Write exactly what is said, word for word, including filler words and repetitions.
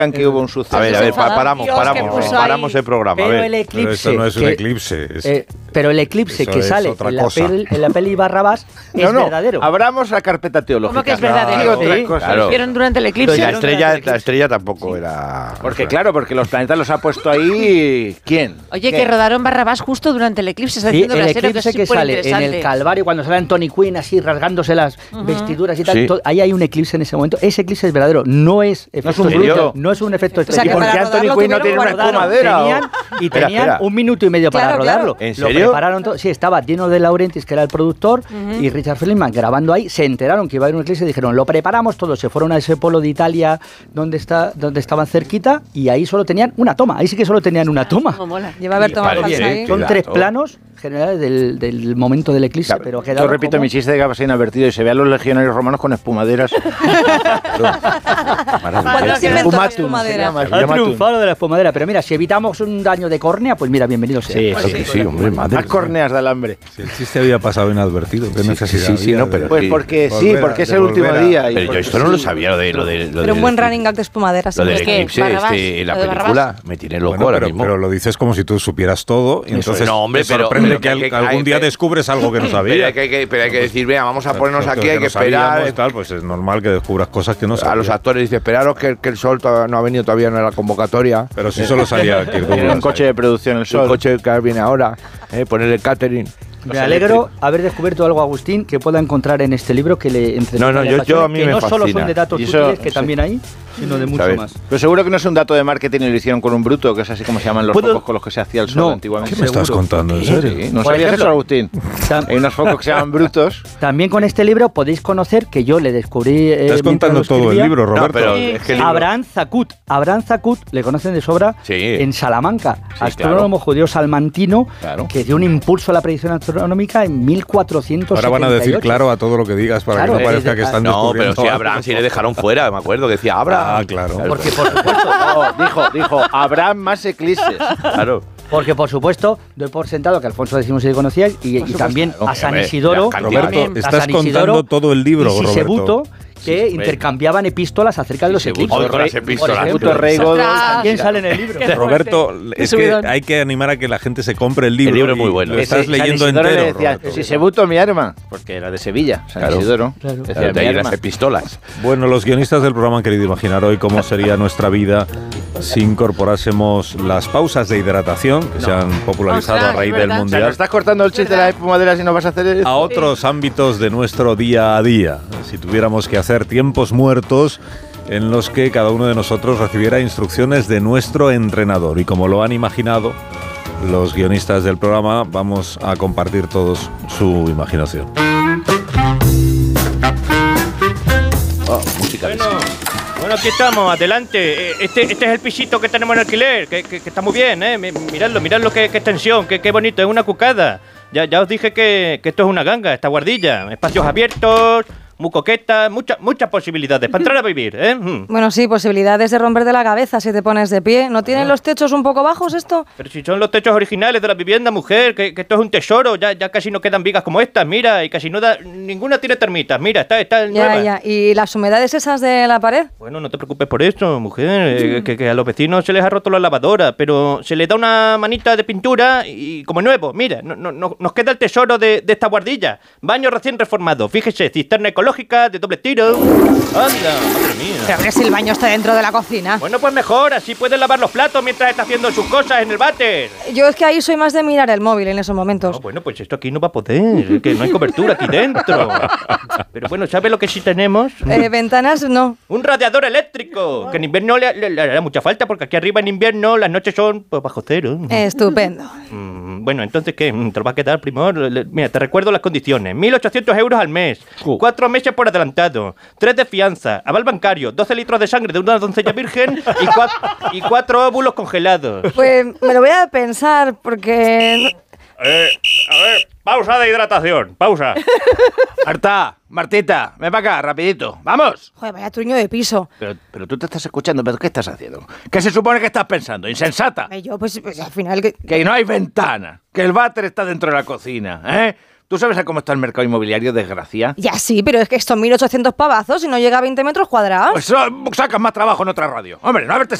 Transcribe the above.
que hubo un suceso. A ver, a ver, pa- paramos, Dios, paramos, que puso paramos ahí. el programa. A Pero ver. el eclipse. Pero eso no es un que- eclipse. Es, eh, pero el eclipse Eso que es sale otra en la, cosa. peli, en la peli Barrabás es No, no, verdadero. abramos la carpeta teológica. ¿Cómo que es verdadero? Y otras Sí, cosas. claro. Vieron durante el Y eclipse. la vieron estrella, durante el la eclipse. estrella tampoco era. Porque claro, porque los planetas los ha puesto ahí... ¿Quién? Oye, ¿Qué? que rodaron Barrabás justo durante el eclipse. Está Sí, diciendo el Brasero, eclipse es que sale en superinteresante. el Calvario, cuando sale Anthony Quinn así rasgándose las vestiduras y tal, Sí. todo- ahí hay un eclipse en ese momento. Ese eclipse es verdadero, no es efecto un especial, bruto. no es un efecto O sea, que especial. ¿Y por para qué Anthony rodarlo Quinn no tuvieron tiene una que guardarlo. espumadera? o- Tenían, y Espera, tenían espera. un minuto y medio para Claro, rodarlo. claro. ¿En Lo serio? prepararon todo. Sí, estaba Dino De Laurentiis, que era el productor, y Richard Feldman grabando ahí. Se enteraron que iba a haber un eclipse y dijeron, lo preparamos todo. Se fueron a ese polo de Italia donde, está, donde estaban cerquita y ahí solo tenían una toma. Ahí sí que solo tenían una toma. Cómo mola. Lleva a ver tomado Vale, falsa bien. ahí. Son Claro. tres planos generales del, del momento del eclipse, Claro, pero yo quedaron repito como- mi chiste de que va a ser inadvertido y se ve a los legionarios romanos con espumaderas. ¿Cuándo se inventó la espumadera? se llama, Ha espumatum. triunfado de la espumadera, pero mira, si evitamos un daño de córnea, pues mira, bienvenido sea. Sí, Claro sí, que sí, hombre, madre. Más corneas de alambre. Si el chiste había pasado inadvertido, ¿qué Sí, necesidad sí, sí, había no, de- pero- Pues Sí. porque sí, Volver a- porque es de el último volver a- día. y Pero yo porque esto no sí. lo sabía, lo de lo de lo Pero del- un buen running gag de espumadera. Lo del siempre. ¿Qué? eclipse Barrabás, este, en la lo de película Barrabás. me tiene loco Bueno, ahora pero, mismo. pero lo dices como si tú supieras todo y entonces No, hombre, te pero- sorprende pero que, que- al- que- algún hay- día que- descubres algo que no Pero sabías. hay que, hay que- pero hay que decir, venga, vamos a ponernos Cosas aquí, hay no que esperar. sabíamos, tal, pues es normal que descubras cosas que no sabías. A los actores dice, esperaros que, que el sol todavía no ha venido todavía en la convocatoria. Pero si solo salía Kirk Tiene Douglas un coche ahí. de producción el El sol. coche que viene ahora, eh, poner el catering. Me alegro haber descubierto algo, Agustín, que pueda encontrar en este libro que le entre No, no, le yo- apasiona, yo a mí que me no solo fascina. son de datos Y eso- útiles, que sí. también hay, sino de mucho ¿Sabes? más. Pero seguro que no es un dato de marketing y lo hicieron con un bruto, que es así como se llaman los ¿Puedo? focos con los que se hacía el sol No. antiguamente. ¿Qué me estás Seguro. contando? ¿En Sí, serio? ¿no Por sabías ejemplo, eso, Agustín? Tam- Hay unos focos que se llaman brutos. También con este libro podéis conocer que yo le descubrí. eh, Estás mientras contando lo todo el escribía, libro, No, Roberto. pero es que el libro- Abraham Zakut. Abraham Zakut le conocen de sobra Sí. en Salamanca, Sí, astrónomo judío salmantino Claro. que dio un impulso a la predicción astronómica en mil cuatrocientos setenta y ocho. Ahora van a decir claro a todo lo que digas para Claro, que no parezca eh, que están No, pero descubriendo si algo. Abraham sí le dejaron fuera, me acuerdo, que decía Abraham. Ah, claro. Porque por supuesto, No, dijo, dijo, habrá más eclipses. Claro. porque por supuesto doy por sentado que Alfonso X sí le conocíais y, y también a San Hombre, Isidoro, la cantidad. Roberto, También. a estás San contando Isidoro todo el libro, y Sisebuto, Roberto. que Sí, intercambiaban epístolas acerca de los Sisebuto, eclipses. con las epístolas. Por ejemplo, Puto rey Godo. también sale en el libro. Roberto, Qué es que subidón. hay que animar a que la gente se compre el libro. El libro es muy y bueno. Lo Que estás San leyendo Isidoro entero, le decía, Roberto. si se buto mi arma, porque era de Sevilla, San Claro. Isidoro. Claro. Decía, Claro, de mi ahí las arma. epistolas. Bueno, los guionistas del programa han querido imaginar hoy cómo sería nuestra vida si incorporásemos las pausas de hidratación que se han popularizado Ostras, a raíz es del verdad. O sea, Mundial nos estás cortando el chiste de las espumaderas y no vas a hacer eso. a otros ámbitos de nuestro día a día. Si tuviéramos que hacer tiempos muertos en los que cada uno de nosotros recibiera instrucciones de nuestro entrenador. Y como lo han imaginado los guionistas del programa, vamos a compartir todos su imaginación. Oh, música de Bueno, bueno, aquí estamos, adelante. Eh, Este, este es el pisito que tenemos en alquiler, que, que- que está muy bien, ¿eh? Mi- Miradlo, miradlo, qué, qué extensión, qué, qué bonito, es una cucada. Ya, ya os dije que, que esto es una ganga, esta guardilla. Espacios abiertos, muy coqueta, muchas muchas posibilidades para entrar a vivir, ¿eh? Mm. Bueno, sí, posibilidades de romperte la cabeza si te pones de pie. ¿No tienen los techos un poco bajos esto? Pero si son los techos originales de la vivienda, mujer, que, que esto es un tesoro, ya, ya casi no quedan vigas como estas, mira, y casi no da, ninguna tiene termitas, mira, está, está Ya, nueva. ya. ¿Y las humedades esas de la pared? Bueno, no te preocupes por eso, mujer, eh, que, que a los vecinos se les ha roto la lavadora, pero se les da una manita de pintura y como nuevo, mira, no, no, no- nos queda el tesoro de, de esta guardilla. Baño recién reformado, fíjese, cisterna ecológica de doble tiro. Anda, madre mía. Pero que si el baño está dentro de la cocina. Bueno, pues mejor, así pueden lavar los platos mientras está haciendo sus cosas en el váter. Yo es que ahí soy más de mirar el móvil en esos momentos. No, bueno, pues esto aquí no va a poder, que no hay cobertura aquí dentro. Pero bueno, ¿sabe lo que sí tenemos? Eh, ventanas, no. Un radiador eléctrico, que en invierno le, le- le hará mucha falta porque aquí arriba en invierno las noches son pues, bajo cero. Estupendo. Mm, bueno, entonces, ¿qué? ¿Te lo va a quedar, primor? Le- Mira, te recuerdo las condiciones. mil ochocientos euros al mes, Uh. cuatro meses por adelantado, tres de fianza, aval bancario, doce litros de sangre de una doncella virgen y, cua- y cuatro óvulos congelados. Pues me lo voy a pensar porque... Eh, a ver, pausa de hidratación, pausa. Marta, Martita, ven para acá, rapidito. ¡Vamos! Joder, vaya truño de piso. Pero, pero tú te estás escuchando, ¿pero qué estás haciendo? ¿Qué se supone que estás pensando? ¡Insensata! Eh, Yo, pues, pues, al final... Que... Que no hay ventana, que el váter está dentro de la cocina, ¿eh? ¿Tú sabes cómo está el mercado inmobiliario, desgracia? Ya sí, pero es que estos mil ochocientos pavazos y no llega a veinte metros cuadrados. Pues uh, sacas más trabajo en otra radio. Hombre, no haberte